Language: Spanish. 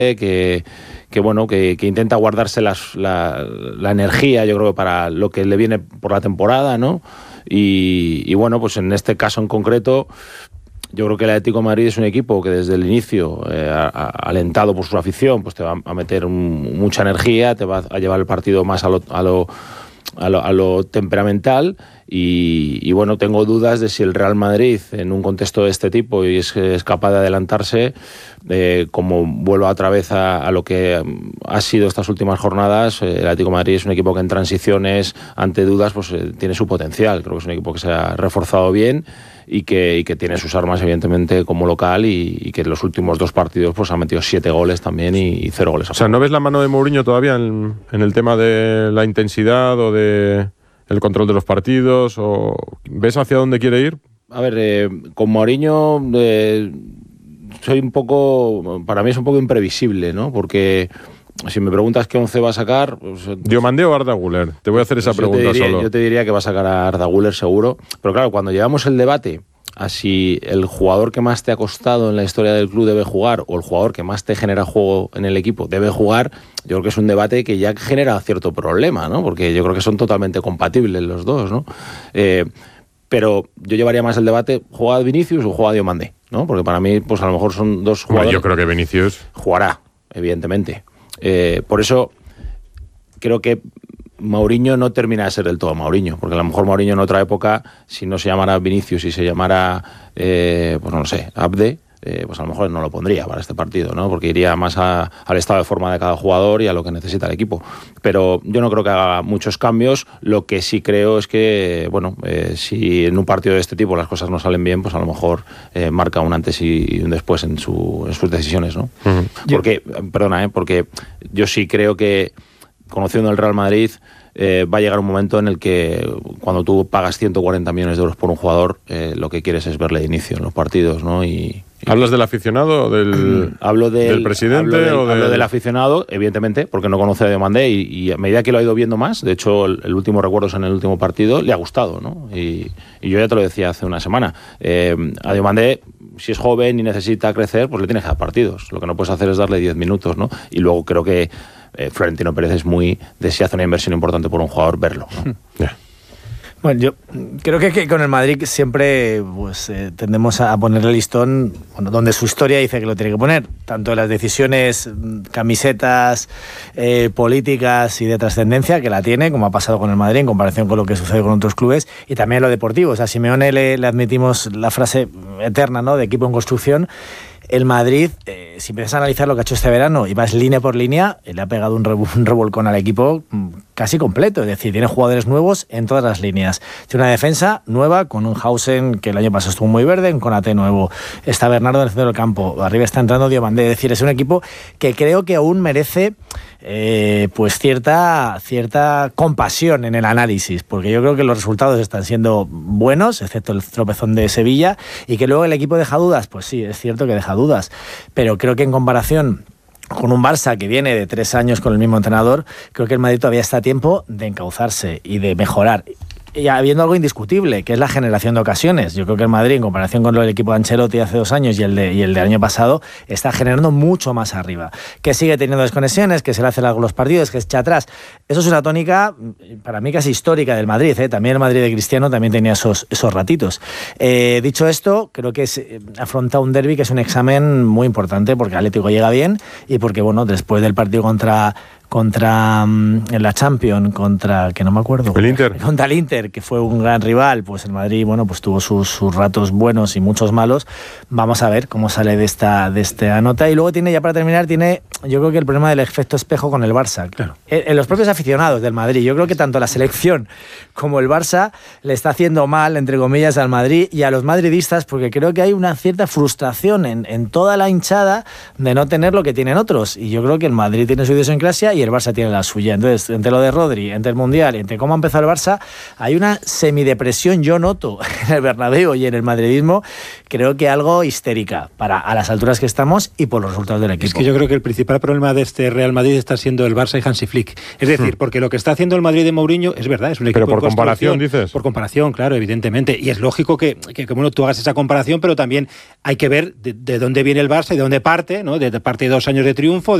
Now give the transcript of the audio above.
que intenta guardarse la energía, yo creo, para lo que le viene por la temporada, ¿no? Y bueno, pues en este caso en concreto, yo creo que el Atlético de Madrid es un equipo que desde el inicio, alentado por su afición, pues te va a meter mucha energía, te va a llevar el partido más a lo temperamental. Y bueno, tengo dudas de si el Real Madrid, en un contexto de este tipo, y es capaz de adelantarse, como vuelvo otra vez a lo que ha sido estas últimas jornadas. El Atlético de Madrid es un equipo que en transiciones, ante dudas, pues tiene su potencial. Creo que es un equipo que se ha reforzado bien y que tiene sus armas, evidentemente, como local, y que en los últimos 2 partidos pues ha metido 7 goles también y 0 goles. O sea, ¿no ves la mano de Mourinho todavía en el tema de la intensidad o de el control de los partidos? ¿O ves hacia dónde quiere ir? A ver, con Mourinho soy un poco, para mí es un poco imprevisible, ¿no? Porque si me preguntas qué 11 va a sacar, pues, ¿Diomandé o Arda Güler? Te voy a hacer esa pregunta solo. Yo te diría que va a sacar a Arda Güler seguro, pero claro, cuando llevamos el debate a si el jugador que más te ha costado en la historia del club debe jugar o el jugador que más te genera juego en el equipo debe jugar, yo creo que es un debate que ya genera cierto problema, ¿no? Porque yo creo que son totalmente compatibles los dos, ¿no? Pero yo llevaría más el debate, ¿juega Vinicius o juega Diomandé? ¿No? Porque para mí, pues a lo mejor son dos jugadores. Yo creo que Vinicius jugará, evidentemente. Por eso creo que Mourinho no termina de ser del todo Mourinho, porque a lo mejor Mourinho en otra época, si no se llamara Vinicius y se llamara, pues no sé, Abde, pues a lo mejor no lo pondría para este partido, ¿no? Porque iría más al estado de forma de cada jugador y a lo que necesita el equipo. Pero yo no creo que haga muchos cambios. Lo que sí creo es que, bueno, si en un partido de este tipo las cosas no salen bien, pues a lo mejor marca un antes y un después en sus decisiones, ¿no? Uh-huh. Porque yo sí creo que, conociendo el Real Madrid, va a llegar un momento en el que cuando tú pagas 140 millones de euros por un jugador, lo que quieres es verle de inicio en los partidos, ¿no? ¿Hablas del aficionado o del presidente? Hablo del aficionado, evidentemente, porque no conoce a Diomandé y a medida que lo ha ido viendo más, de hecho el último recuerdo es en el último partido, le ha gustado, ¿no? Y yo ya te lo decía hace una semana, a Diomandé, si es joven y necesita crecer, pues le tienes que dar partidos. Lo que no puedes hacer es darle 10 minutos, ¿no? Y luego creo que Florentino Pérez es muy de, si hace una inversión importante por un jugador, verlo, ¿no? Yeah. Bueno, yo creo que con el Madrid siempre pues, tendemos a ponerle el listón donde su historia dice que lo tiene que poner, tanto en las decisiones, camisetas, políticas y de trascendencia, que la tiene, como ha pasado con el Madrid en comparación con lo que sucede con otros clubes, y también en lo deportivo. O sea, a Simeone le admitimos la frase eterna, ¿no?, de equipo en construcción. El Madrid, si empiezas a analizar lo que ha hecho este verano y vas línea por línea, le ha pegado un revolcón al equipo casi completo. Es decir, tiene jugadores nuevos en todas las líneas. Tiene una defensa nueva con un Hausen que el año pasado estuvo muy verde, un Konaté nuevo. Está Bernardo en el centro del campo. Arriba está entrando Diomandé. Es decir, es un equipo que creo que aún merece pues cierta compasión en el análisis, porque yo creo que los resultados están siendo buenos, excepto el tropezón de Sevilla, y que luego el equipo deja dudas. Pues sí, es cierto que deja dudas, pero creo que en comparación con un Barça que viene de 3 años con el mismo entrenador, creo que el Madrid todavía está a tiempo de encauzarse y de mejorar. Y habiendo algo indiscutible, que es la generación de ocasiones. Yo creo que el Madrid, en comparación con el equipo de Ancelotti hace 2 años y el del año pasado, está generando mucho más arriba. Que sigue teniendo desconexiones, que se le hace largo los partidos, que echa atrás. Eso es una tónica, para mí, casi histórica del Madrid, ¿eh? También el Madrid de Cristiano también tenía esos ratitos. Dicho esto, creo que afronta un derbi que es un examen muy importante, porque el Atlético llega bien y porque, bueno, después del partido contra en la Champions, que no me acuerdo. El Inter. Contra el Inter, que fue un gran rival, pues el Madrid, bueno, pues tuvo sus ratos buenos y muchos malos. Vamos a ver cómo sale de esta nota. Y luego ya para terminar, yo creo que el problema del efecto espejo con el Barça. Claro. En los propios aficionados del Madrid. Yo creo que tanto la selección como el Barça le está haciendo mal, entre comillas, al Madrid y a los madridistas, porque creo que hay una cierta frustración en toda la hinchada de no tener lo que tienen otros. Y yo creo que el Madrid tiene su idiosincrasia y el Barça tiene la suya. Entonces, entre lo de Rodri, entre el Mundial, entre cómo ha empezado el Barça, hay una semidepresión, yo noto, en el Bernabéu y en el madridismo, creo que algo histérica a las alturas que estamos y por los resultados del equipo. Es que yo creo que el principal principal problema de este Real Madrid está siendo el Barça y Hansi Flick. Es decir, porque lo que está haciendo el Madrid de Mourinho es verdad, es un equipo. Pero por comparación, dices. Por comparación, claro, evidentemente. Y es lógico que bueno, tú hagas esa comparación, pero también hay que ver de dónde viene el Barça y de dónde parte, ¿no? De parte de 2 años de triunfo,